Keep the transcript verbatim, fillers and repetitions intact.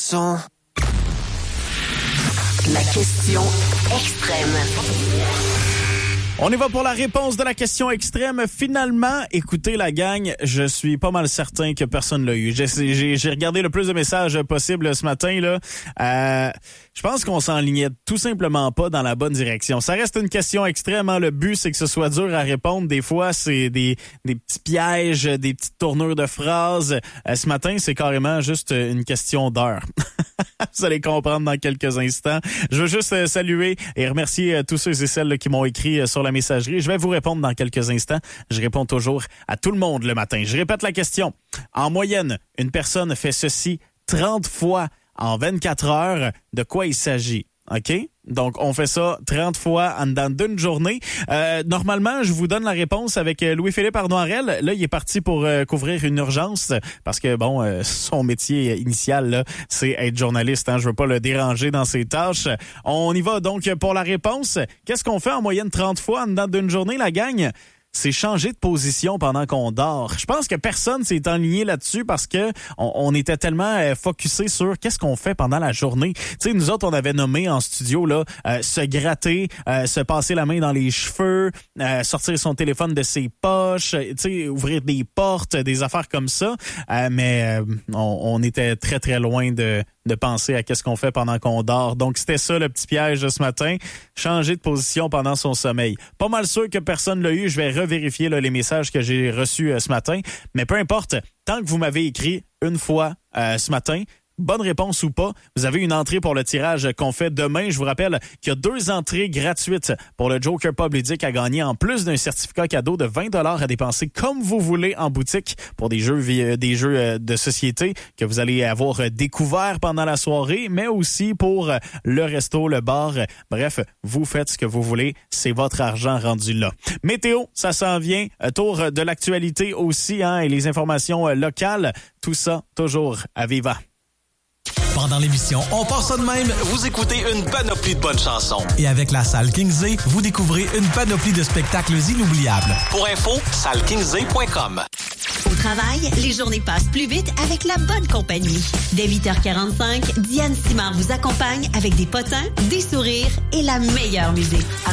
son. La question extrême. On y va pour la réponse de la question extrême. Finalement, écoutez la gang, je suis pas mal certain que personne l'a eu. J'ai, j'ai, j'ai regardé le plus de messages possible ce matin, là. Euh, je pense qu'on s'enlignait tout simplement pas dans la bonne direction. Ça reste une question extrême, hein. Le but, c'est que ce soit dur à répondre. Des fois, c'est des, des petits pièges, des petites tournures de phrases. Euh, ce matin, c'est carrément juste une question d'heure. Vous allez comprendre dans quelques instants. Je veux juste euh, saluer et remercier euh, tous ceux et celles là, qui m'ont écrit euh, sur la messagerie. Je vais vous répondre dans quelques instants. Je réponds toujours à tout le monde le matin. Je répète la question. En moyenne, une personne fait ceci trente fois en vingt-quatre heures. De quoi il s'agit? OK? Donc, on fait ça trente fois en dedans d'une journée. Euh, normalement, je vous donne la réponse avec Louis-Philippe Arnoirel. Là, il est parti pour euh, couvrir une urgence parce que, bon, euh, son métier initial, là, c'est être journaliste. Hein. Je veux pas le déranger dans ses tâches. On y va donc pour la réponse. Qu'est-ce qu'on fait en moyenne trente fois en dedans d'une journée, la gang? C'est changer de position pendant qu'on dort. Je pense que personne s'est enligné là-dessus parce que on, on était tellement euh, focusé sur qu'est-ce qu'on fait pendant la journée. Tu sais, nous autres, on avait nommé en studio là euh, se gratter, euh, se passer la main dans les cheveux, euh, sortir son téléphone de ses poches, tu sais, ouvrir des portes, des affaires comme ça. Euh, mais euh, on, on était très très loin de de penser à qu'est-ce qu'on fait pendant qu'on dort. Donc, c'était ça le petit piège de ce matin. Changer de position pendant son sommeil. Pas mal sûr que personne l'a eu. Je vais revérifier là, les messages que j'ai reçus euh, ce matin. Mais peu importe, tant que vous m'avez écrit une fois euh, ce matin, bonne réponse ou pas, vous avez une entrée pour le tirage qu'on fait demain. Je vous rappelle qu'il y a deux entrées gratuites pour le Joker Pub ludique à gagner, en plus d'un certificat cadeau de vingt dollars à dépenser comme vous voulez en boutique pour des jeux des jeux de société que vous allez avoir découvert pendant la soirée, mais aussi pour le resto, le bar. Bref, vous faites ce que vous voulez. C'est votre argent rendu là. Météo, ça s'en vient. Tour de l'actualité aussi, hein, et les informations locales. Tout ça, toujours à Viva. Pendant l'émission On part ça de même, vous écoutez une panoplie de bonnes chansons. Et avec la salle Kingsley, vous découvrez une panoplie de spectacles inoubliables. Pour info, salle kingsley point com. Au travail, les journées passent plus vite avec la bonne compagnie. Dès huit heures quarante-cinq, Diane Simard vous accompagne avec des potins, des sourires et la meilleure musique.